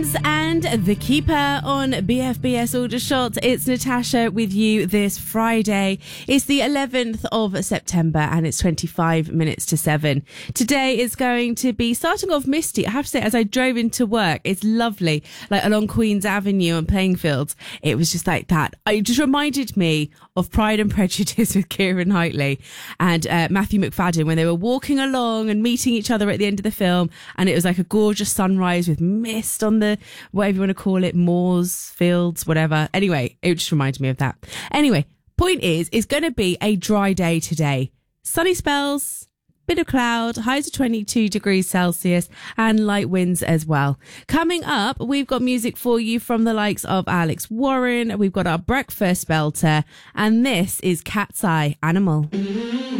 And The Keeper on BFBS Aldershot. It's Natasha with you this Friday. It's the 11th of September and it's 25 minutes to 7. Today is going to be starting off misty. I have to say, as I drove into work, it's lovely, like along Queen's Avenue and playing fields. It was just like that. It just reminded me of Pride and Prejudice with Keira Knightley and Matthew McFadden when they were walking along and meeting each other at the end of the film, and it was like a gorgeous sunrise with mist on the, whatever you want to call it, moors, fields, whatever. Anyway, it just reminded me of that. Anyway, point is, it's going to be a dry day today. Sunny spells, bit of cloud, highs of 22 degrees Celsius and light winds as well. Coming up, we've got music for you from the likes of Alex Warren. We've got our breakfast belter, and this is Cat's Eye Animal.